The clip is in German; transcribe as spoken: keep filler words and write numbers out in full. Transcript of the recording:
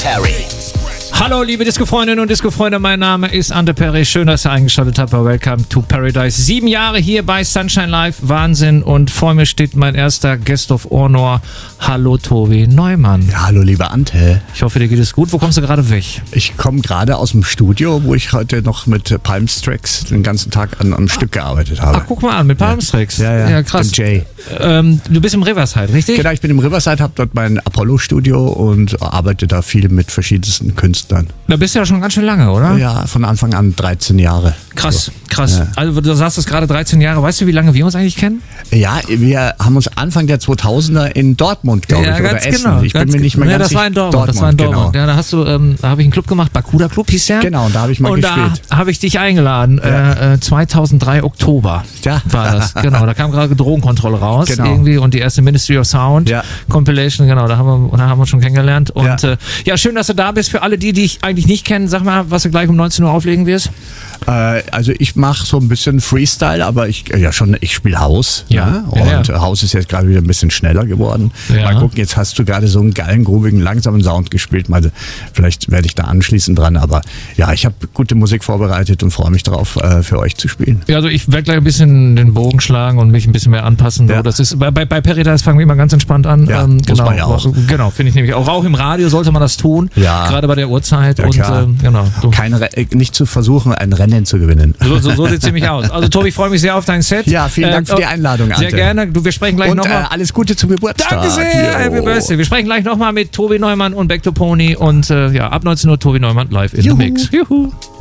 Perry. Hallo liebe Disco-Freundinnen und Disco-Freunde, mein Name ist Ante Perry. Schön, dass ihr eingeschaltet habt bei Welcome to Paradise. Sieben Jahre hier bei Sunshine Live, Wahnsinn. Und vor mir steht mein erster Guest of Honor. Hallo Tobi Neumann. Ja, hallo lieber Ante. Ich hoffe, dir geht es gut. Wo kommst du gerade weg? Ich komme gerade aus dem Studio, wo ich heute noch mit Palmstracks den ganzen Tag an einem Stück gearbeitet habe. Ach, guck mal an, mit Palmstracks. Ja, ja, ja krass. Mit Jay. Ähm, du bist im Riverside, richtig? Genau, ich bin im Riverside, habe dort mein Apollo-Studio und arbeite da viel mit verschiedensten Künstlern. Da bist du ja schon ganz schön lange, oder? Ja, von Anfang an dreizehn Jahre. Krass, so. krass. Ja. Also du sagst es gerade dreizehn Jahre. Weißt du, wie lange wir uns eigentlich kennen? Ja, wir haben uns Anfang der zweitausender in Dortmund, glaube ja, ich, oder ganz Essen. Genau, ich bin ganz mir nicht mehr ja, ganz das war in Dortmund, Dortmund, das war in Dortmund. Genau. Ja, da hast du, ähm, da habe ich einen Club gemacht, Bakuda Club hieß der. Genau, da habe ich mal und gespielt. Da habe ich dich eingeladen, Ja. äh, zweitausenddrei Oktober Ja. war das. Genau, da kam gerade Drogenkontrolle raus Genau. irgendwie und die erste Ministry of Sound Ja. Compilation, genau, da haben wir, da haben wir uns schon kennengelernt. Und Ja. Äh, ja, schön, dass du da bist. Für alle, die dich eigentlich nicht kennen, sag mal, was du gleich um neunzehn Uhr auflegen wirst. Äh, also ich mache so ein bisschen Freestyle, aber ich ja schon, ich spiele House. Ja. Ne? Ja, Und ja. House ist jetzt gerade wieder ein bisschen schneller geworden. Ja. Mal gucken, jetzt hast du gerade so einen geilen, groovigen, langsamen Sound gespielt. Mal, vielleicht werde ich da anschließend dran, aber ja, ich habe gute Musik vorbereitet und freue mich darauf, äh, für euch zu spielen. Ja, also ich werde gleich ein bisschen den Bogen schlagen und mich ein bisschen mehr anpassen. Ja. So, das ist bei, bei, bei Paradise fangen wir immer ganz entspannt an. Ja, ähm, muss genau, man ja auch. Genau, finde ich nämlich auch. Auch im Radio sollte man das tun. Ja. Gerade bei der Uhrzeit. Ja, und klar. ähm, genau. Du, Kein Re äh, nicht zu versuchen, ein Rennen zu gewinnen. so so, so sieht es ziemlich aus. Also Tobi, ich freue mich sehr auf dein Set. Ja, vielen Dank für die Einladung, Sehr Ante. gerne. Du, wir sprechen gleich Und äh, nochmal. alles Gute zum Geburtstag. Danke sehr, Jo. Happy Birthday. Wir sprechen gleich nochmal mit Tobi Neumann und Back to Pony und äh, ja, ab neunzehn Uhr Tobi Neumann live in Juhu. the Mix. Juhu.